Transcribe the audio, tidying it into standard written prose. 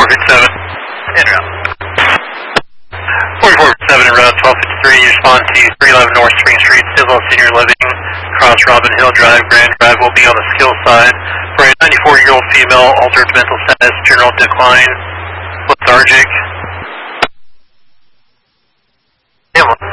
4457, en route. 4457 en route, 1253, you respond to 311 North Spring Street, Stillwell Senior Living, across Robin Hill Drive. Grand Drive will be on the skill side. For a 94-year-old female, altered mental status, general decline, lethargic. Yeah,